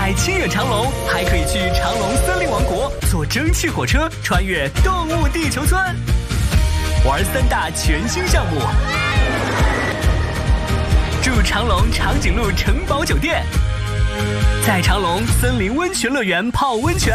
在清远长隆，还可以去长隆森林王国坐蒸汽火车穿越动物地球村，玩3大全新项目。住长隆长颈鹿城堡酒店，在长隆森林温泉乐园泡温泉。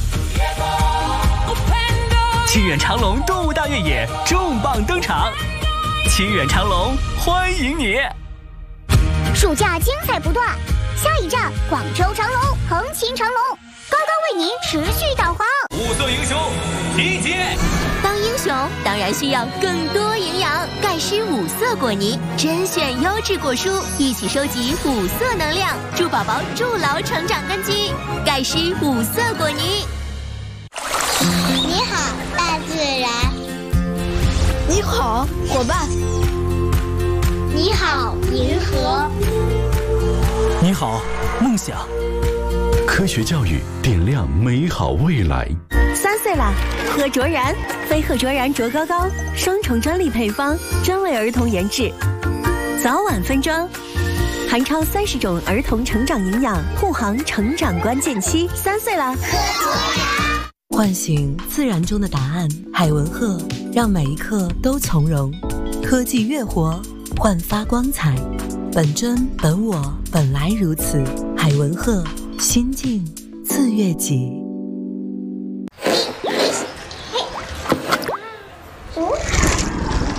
清远长隆动物大越野重磅登场，清远长隆欢迎你！ 暑假精彩不断，下一站广州长隆，横琴长隆，高高为您持续导航。 5色英雄集结。 当英雄当然需要更多营养，钙师5色果泥，甄选优质果蔬，一起收集5色能量，助宝宝筑牢成长根基。钙师5色果泥。 你好，大自然。 你好，伙伴。 你好，银河。 你好，梦想。 科学教育点亮美好未来。 3岁啦，喝卓然，飞鹤卓然卓高高，双重专利配方，专为儿童研制，早晚分装，含超30种儿童成长营养，护航成长关键期。3岁啦， 喝卓然， 唤醒自然中的答案。海文鹤让每一刻都从容，科技越活，焕发光彩。本真本我，本来如此。海文鹤，心静自悦己。